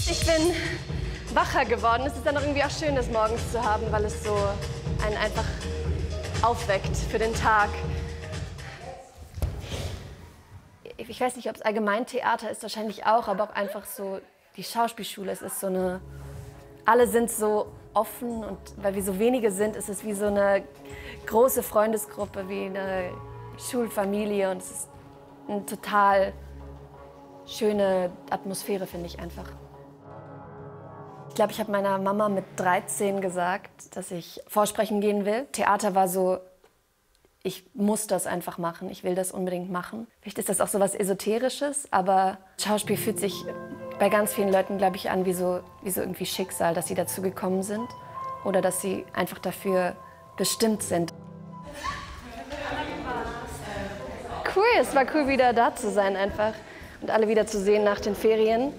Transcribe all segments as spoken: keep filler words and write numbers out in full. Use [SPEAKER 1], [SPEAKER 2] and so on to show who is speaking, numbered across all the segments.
[SPEAKER 1] Ich bin wacher geworden. Es ist dann auch irgendwie auch schön, das morgens zu haben, weil es so einen einfach aufweckt für den Tag. Ich weiß nicht, ob es allgemein Theater ist, wahrscheinlich auch, aber auch einfach so die Schauspielschule. Es ist so eine, alle sind so offen und weil wir so wenige sind, ist es wie so eine große Freundesgruppe, wie eine Schulfamilie und es ist eine total schöne Atmosphäre, finde ich einfach. Ich glaube, ich habe meiner Mama mit dreizehn gesagt, dass ich vorsprechen gehen will. Theater war so, ich muss das einfach machen, ich will das unbedingt machen. Vielleicht ist das auch so was Esoterisches, aber Schauspiel fühlt sich bei ganz vielen Leuten, glaube ich, an wie so, wie so irgendwie Schicksal, dass sie dazu gekommen sind oder dass sie einfach dafür bestimmt sind. Cool, es war cool, wieder da zu sein einfach und alle wieder zu sehen nach den Ferien.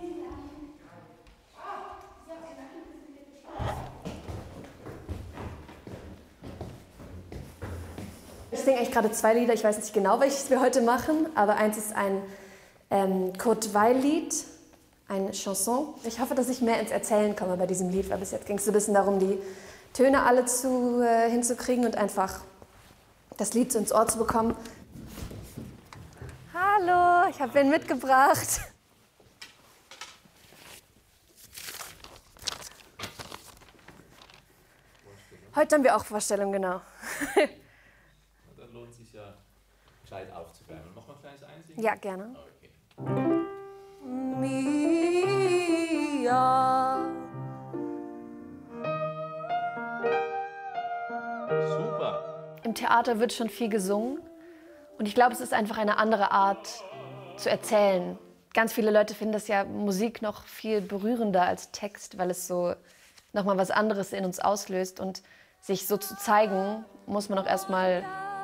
[SPEAKER 1] Ich singe eigentlich gerade zwei Lieder, ich weiß nicht genau, welches wir heute machen, aber eins ist ein ähm, Kurt Weill-Lied, eine Chanson. Ich hoffe, dass ich mehr ins Erzählen komme bei diesem Lied, weil bis jetzt ging es so ein bisschen darum, die Töne alle zu, äh, hinzukriegen und einfach das Lied so ins Ohr zu bekommen. Hallo, ich habe wen mitgebracht. Heute haben wir auch Vorstellung, genau.
[SPEAKER 2] Dann lohnt es sich ja, Kleid aufzuwärmen. Noch mal ein kleines Einsingen?
[SPEAKER 1] Ja, gerne.
[SPEAKER 2] Okay.
[SPEAKER 1] Mia.
[SPEAKER 2] Super.
[SPEAKER 1] Im Theater wird schon viel gesungen und ich glaube, es ist einfach eine andere Art zu erzählen. Ganz viele Leute finden das ja Musik noch viel berührender als Text, weil es so noch mal was anderes in uns auslöst und sich so zu zeigen, muss man auch erstmal